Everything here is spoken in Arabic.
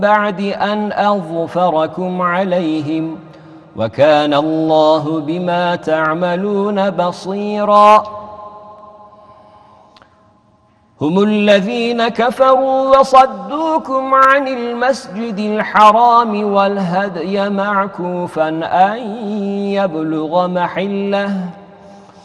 بعد أن أظفركم عليهم وكان الله بما تعملون بصيرا. هم الذين كفروا وصدوكم عن المسجد الحرام والهدي معكوفا أن يبلغ محله